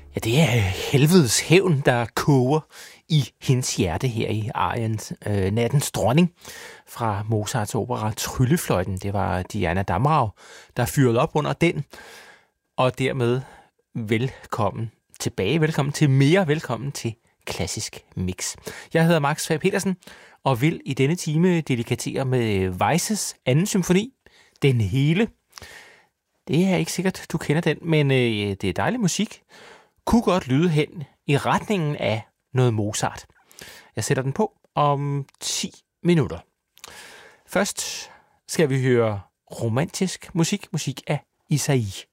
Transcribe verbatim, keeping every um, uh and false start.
Ja, det er helvedes hævn, der koger i hendes hjerte her i arien øh, Nattens Dronning fra Mozarts opera Tryllefløjten. Det var Diana Damrau, der fyrede op under den, og dermed velkommen tilbage. Velkommen til mere. Velkommen til Klassisk Mix. Jeg hedder Max Fag Petersen og vil i denne time delikatere med Weisses anden symfoni, Den hele. Det er ikke sikkert, du kender den, men øh, det er dejlig musik. Kunne godt lyde hen i retningen af noget Mozart. Jeg sætter den på om ti minutter. Først skal vi høre romantisk musik, musik af Isaïe.